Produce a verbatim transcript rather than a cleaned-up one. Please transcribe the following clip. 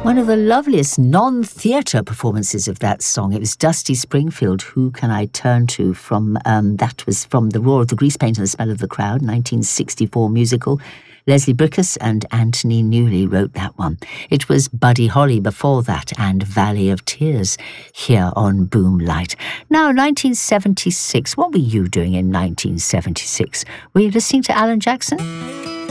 One of the loveliest non-theatre performances of that song. It was Dusty Springfield, Who Can I Turn To, from, um, that was from The Roar of the Grease Paint and the Smell of the Crowd, nineteen sixty-four musical. Leslie Bricusse and Anthony Newley wrote that one. It was Buddy Holly before that and Valley of Tears here on Boomlight. Now, nineteen seventy-six. What were you doing in nineteen seventy-six? Were you listening to Alan Jackson?